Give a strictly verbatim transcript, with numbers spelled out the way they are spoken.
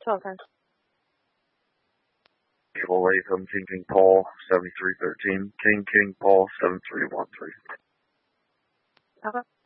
twelve ten. Triple eight from King King Paul, seventy-three thirteen. King King Paul, seven three one three. Okay.